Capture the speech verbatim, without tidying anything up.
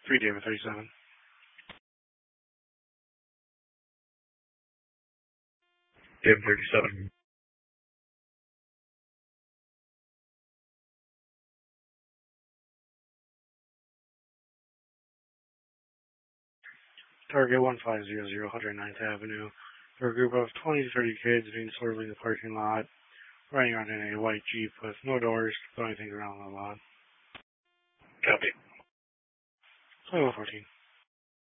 three David thirty-seven. David thirty-seven. Target one five zero zero, one oh ninth Avenue. For a group of twenty to thirty kids being disorderly in the parking lot, riding around in a white Jeep with no doors, throwing things around the lot. Copy. twenty-one fourteen.